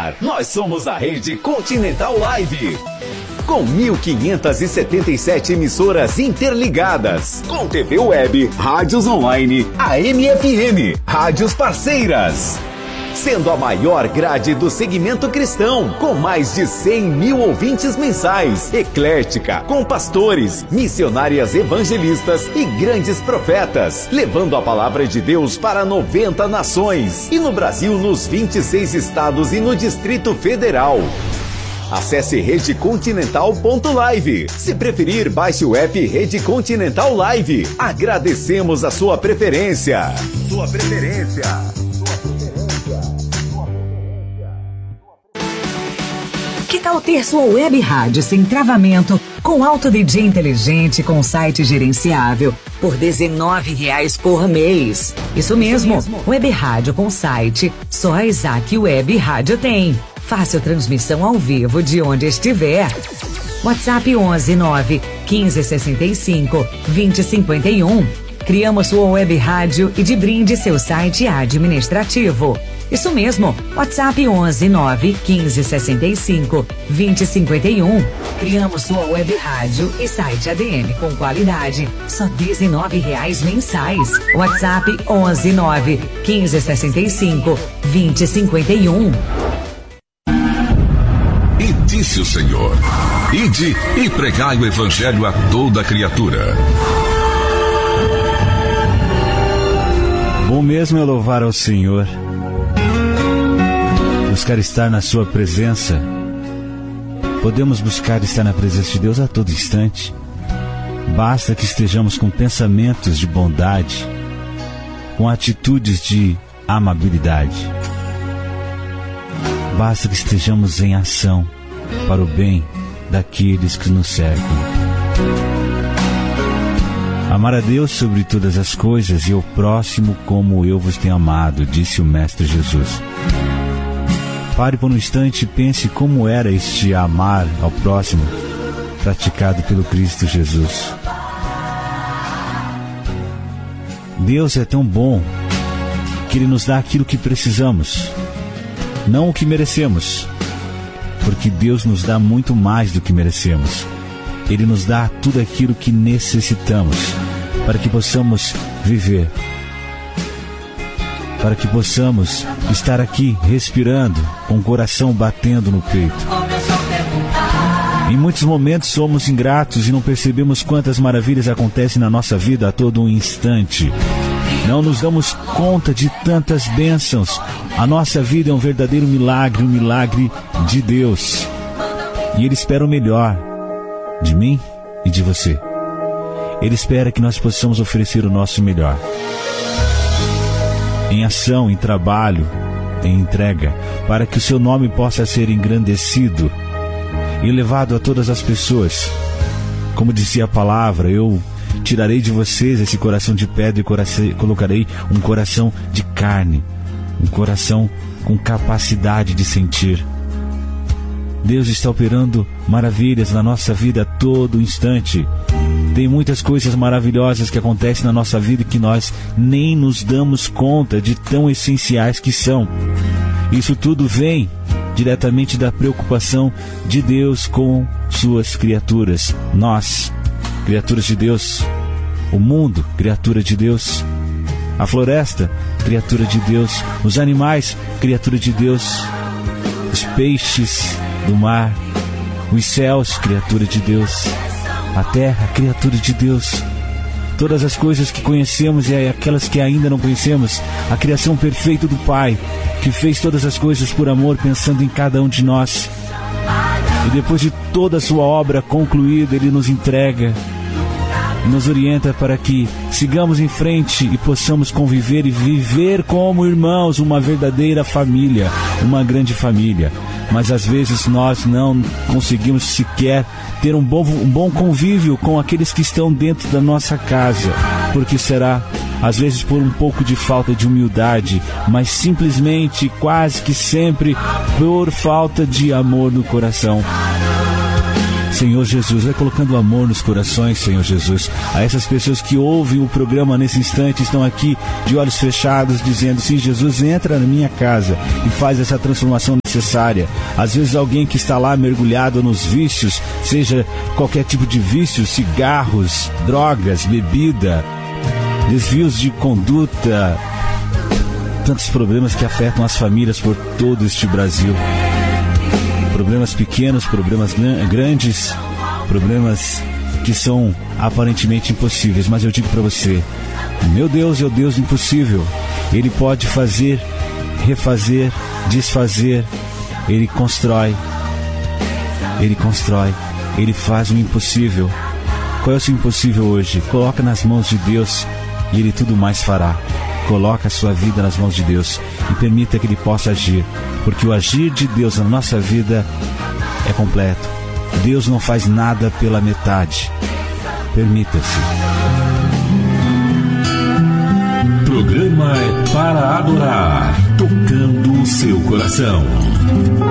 ar. Nós somos a Rede Continental Live. Com 1.577 emissoras interligadas. Com TV web, rádios online, AM e FM, rádios parceiras. Sendo a maior grade do segmento cristão, com mais de 100 mil ouvintes mensais, eclética, com pastores, missionárias evangelistas e grandes profetas, levando a palavra de Deus para 90 nações, e no Brasil nos 26 estados e no Distrito Federal. Acesse redecontinental.live. Se preferir, baixe o app Rede Continental Live. Agradecemos a sua preferência. Que tal ter sua web rádio sem travamento, com Auto DJ inteligente, com site gerenciável, por R$19 por mês? Isso mesmo, web rádio com site, só a Isaac Web Rádio tem. Fácil transmissão ao vivo de onde estiver. WhatsApp 11 9 15 65 20 51. Criamos sua web rádio e de brinde seu site administrativo. Isso mesmo, WhatsApp 11 9 15 65 20 51. Criamos sua web rádio e site ADM com qualidade, só R$19 mensais. WhatsApp 11 9 15 65 20 51. E disse o Senhor: ide e pregai o evangelho a toda criatura. Bom mesmo é louvar ao Senhor, buscar estar na sua presença. Podemos buscar estar na presença de Deus a todo instante. Basta que estejamos com pensamentos de bondade, com atitudes de amabilidade. Basta que estejamos em ação para o bem daqueles que nos cercam. Amar a Deus sobre todas as coisas e o próximo como eu vos tenho amado, disse o Mestre Jesus. Pare por um instante e pense como era este amar ao próximo praticado pelo Cristo Jesus. Deus é tão bom que Ele nos dá aquilo que precisamos, não o que merecemos, porque Deus nos dá muito mais do que merecemos. Ele nos dá tudo aquilo que necessitamos para que possamos viver, para que possamos estar aqui respirando, com o coração batendo no peito. Em muitos momentos somos ingratos e não percebemos quantas maravilhas acontecem na nossa vida a todo um instante. Não nos damos conta de tantas bênçãos. A nossa vida é um verdadeiro milagre, um milagre de Deus. E Ele espera o melhor de mim e de você. Ele espera que nós possamos oferecer o nosso melhor. Em ação, em trabalho, em entrega, para que o seu nome possa ser engrandecido e levado a todas as pessoas. Como dizia a palavra, eu tirarei de vocês esse coração de pedra e colocarei um coração de carne, um coração com capacidade de sentir. Deus está operando maravilhas na nossa vida a todo instante. Tem muitas coisas maravilhosas que acontecem na nossa vida e que nós nem nos damos conta de tão essenciais que são. Isso tudo vem diretamente da preocupação de Deus com suas criaturas. Nós, criaturas de Deus. O mundo, criatura de Deus. A floresta, criatura de Deus. Os animais, criatura de Deus. Os peixes do mar. Os céus, criatura de Deus. A terra, criatura de Deus. Todas as coisas que conhecemos e aquelas que ainda não conhecemos. A criação perfeita do Pai, que fez todas as coisas por amor, pensando em cada um de nós. E depois de toda a sua obra concluída, Ele nos entrega, nos orienta para que sigamos em frente e possamos conviver e viver como irmãos, uma verdadeira família, uma grande família. Mas às vezes nós não conseguimos sequer ter um bom convívio com aqueles que estão dentro da nossa casa, porque será às vezes por um pouco de falta de humildade, mas simplesmente, quase que sempre, por falta de amor no coração. Senhor Jesus, vai colocando amor nos corações, Senhor Jesus. A essas pessoas que ouvem o programa nesse instante, estão aqui de olhos fechados, dizendo: sim, Jesus, entra na minha casa e faz essa transformação necessária. Às vezes alguém que está lá mergulhado nos vícios, seja qualquer tipo de vício, cigarros, drogas, bebida, desvios de conduta, tantos problemas que afetam as famílias por todo este Brasil. Problemas pequenos, problemas grandes, problemas que são aparentemente impossíveis. Mas eu digo para você, meu Deus é o Deus do impossível. Ele pode fazer, refazer, desfazer. Ele constrói, Ele faz o impossível. Qual é o seu impossível hoje? Coloca nas mãos de Deus e Ele tudo mais fará. Coloca a sua vida nas mãos de Deus e permita que Ele possa agir, porque o agir de Deus na nossa vida é completo. Deus não faz nada pela metade. Permita-se. Programa é para adorar, tocando o seu coração.